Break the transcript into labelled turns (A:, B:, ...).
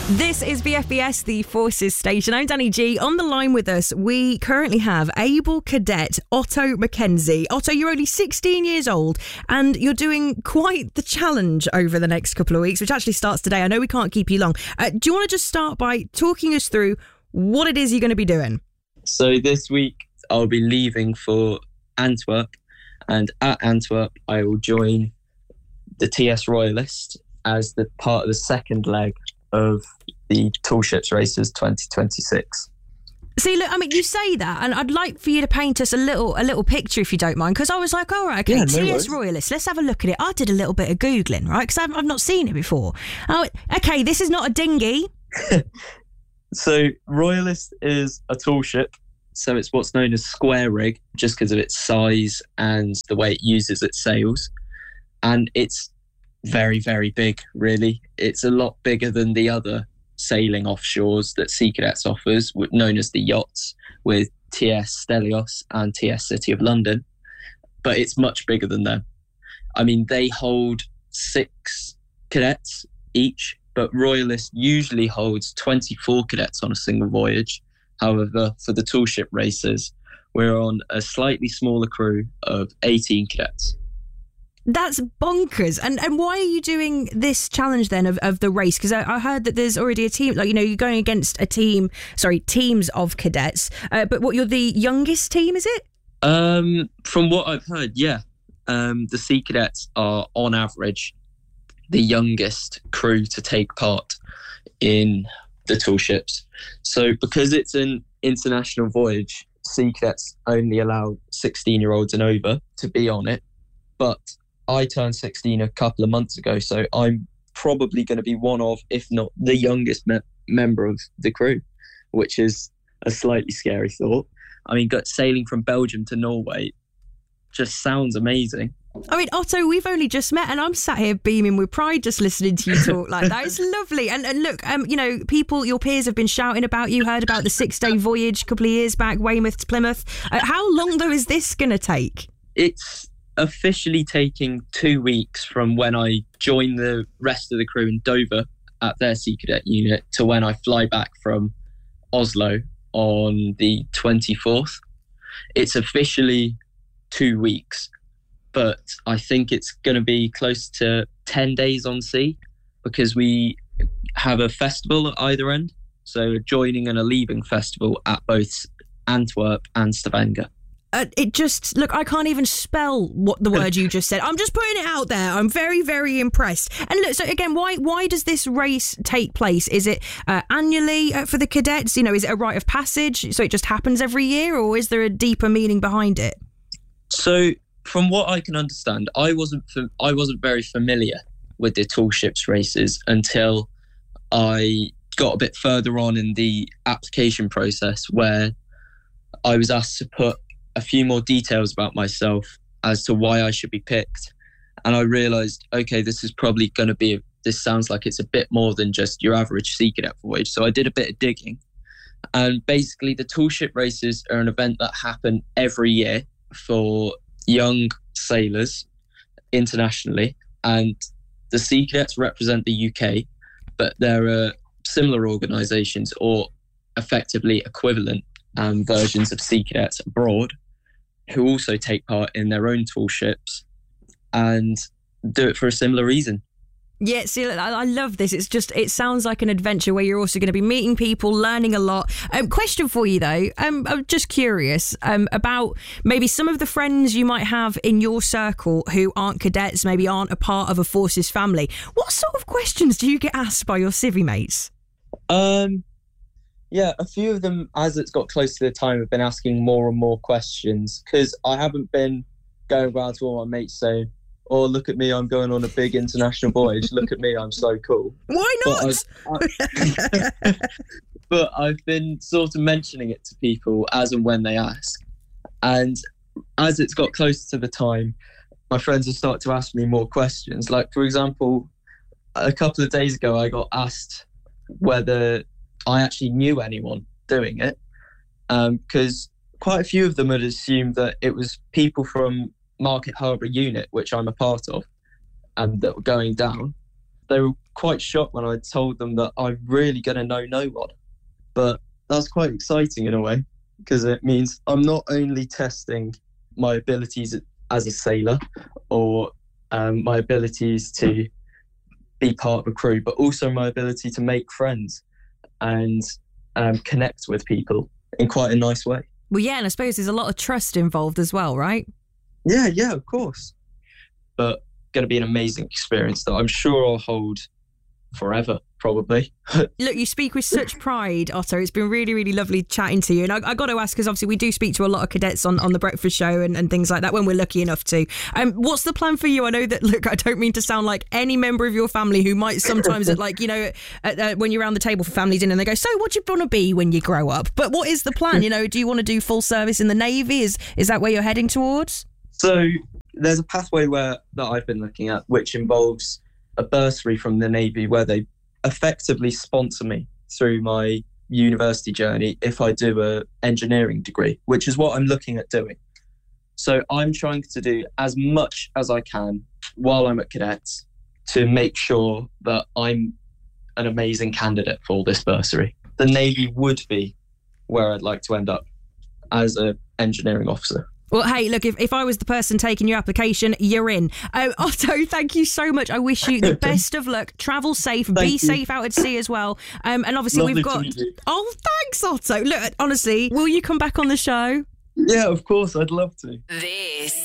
A: This is BFBS, the Forces Station. I'm Danny G. On the line with us, we currently have able cadet Otto McKenzie. Otto, you're only 16 years old and you're doing quite the challenge over the next couple of weeks, which actually starts today. I know we can't keep you long. Do you want to just start by talking us through what it is you're going to be doing?
B: So this week I'll be leaving for Antwerp, and at Antwerp I will join the TS Royalist as the part of the second leg of the Tall Ships Races 2026.
A: See, look, I mean, you say that, and I'd like for you to paint us a little picture, if you don't mind, because I was like, all right, okay,
B: Yeah, no
A: TS
B: worries.
A: Royalist, let's have a look at it. I did a little bit of Googling, right, because I've not seen it before. Oh, okay, this is not a dinghy.
B: So Royalist is a tall ship, so it's what's known as square rig, just because of its size and the way it uses its sails. And it's very, very big, really. It's a lot bigger than the other sailing offshores that Sea Cadets offers, known as the yachts, with TS Stelios and TS City of London. But it's much bigger than them. I mean, they hold 6 cadets each, but Royalist usually holds 24 cadets on a single voyage. However, for the tall ship races, we're on a slightly smaller crew of 18 cadets.
A: That's bonkers. And why are you doing this challenge then of the race? Because I heard that there's already a team, like, you know, you're going against teams of cadets. But what, you're the youngest team, is it?
B: From what I've heard, yeah. The Sea Cadets are, on average, the youngest crew to take part in the tall ships. So because it's an international voyage, Sea Cadets only allow 16-year-olds and over to be on it. But I turned 16 a couple of months ago, so I'm probably going to be one of, if not the youngest member of the crew, which is a slightly scary thought. I mean, sailing from Belgium to Norway just sounds amazing.
A: I mean, Otto, we've only just met and I'm sat here beaming with pride just listening to you talk like that. It's lovely. And look, you know, people, your peers have been shouting about you, heard about the 6-day voyage a couple of years back, Weymouth to Plymouth. How long, though, is this going to take?
B: It's officially taking 2 weeks from when I join the rest of the crew in Dover at their Sea Cadet unit to when I fly back from Oslo on the 24th. It's officially 2 weeks, but I think it's going to be close to 10 days on sea because we have a festival at either end. So a joining and a leaving festival at both Antwerp and Stavanger.
A: Look, I can't even spell what the word you just said. I'm just putting it out there. I'm very, very impressed. And look, so again, why does this race take place? Is it annually for the cadets? You know, is it a rite of passage? So it just happens every year, or is there a deeper meaning behind it?
B: So from what I can understand, I wasn't very familiar with the tall ships races until I got a bit further on in the application process, where I was asked to put a few more details about myself as to why I should be picked. And I realised, okay, this is probably going to be, this sounds like it's a bit more than just your average Sea Cadet voyage. So I did a bit of digging. And basically the tall ship races are an event that happen every year for young sailors internationally. And the Sea Cadets represent the UK, but there are similar organisations or effectively equivalent versions of Sea Cadets abroad who also take part in their own tall ships and do it for a similar reason.
A: Yeah, see, I love this. It sounds like an adventure where you're also going to be meeting people, learning a lot. Question for you, though. I'm just curious about maybe some of the friends you might have in your circle who aren't cadets, maybe aren't a part of a Forces family. What sort of questions do you get asked by your civvy mates?
B: Yeah, a few of them, as it's got close to the time, have been asking more and more questions because I haven't been going around to all my mates saying, oh, look at me, I'm going on a big international voyage. Look at me, I'm so cool.
A: Why not?
B: But I've been sort of mentioning it to people as and when they ask. And as it's got closer to the time, my friends have started to ask me more questions. Like, for example, a couple of days ago, I got asked whether I actually knew anyone doing it, because quite a few of them had assumed that it was people from Market Harbour unit, which I'm a part of, and that were going down. They were quite shocked when I told them that I'm really going to know no one. But that's quite exciting in a way, because it means I'm not only testing my abilities as a sailor or my abilities to be part of a crew, but also my ability to make friends and connect with people in quite a nice way.
A: Well, yeah, and I suppose there's a lot of trust involved as well, right?
B: Yeah, of course. But going to be an amazing experience that I'm sure I'll hold forever, probably.
A: Look, you speak with such pride, Otto. It's been really, really lovely chatting to you. And I got to ask, because obviously we do speak to a lot of cadets on the breakfast show and things like that when we're lucky enough to. What's the plan for you? I know that, look, I don't mean to sound like any member of your family who might sometimes, when you're around the table for family dinner, and they go, so what do you want to be when you grow up? But what is the plan? Do you want to do full service in the Navy? Is that where you're heading towards?
B: So there's a pathway that I've been looking at, which involves a bursary from the Navy where they effectively sponsor me through my university journey if I do a engineering degree, which is what I'm looking at doing. So I'm trying to do as much as I can while I'm at cadets to make sure that I'm an amazing candidate for this bursary. The Navy would be where I'd like to end up as an engineering officer.
A: Well, hey, look, if I was the person taking your application, you're in. Otto, thank you so much. I wish you the best of luck. Travel safe. Be safe out at sea as well. And obviously
B: Lovely
A: we've got... Oh, thanks, Otto. Look, honestly, will you come back on the show?
B: Yeah, of course. I'd love to.
C: This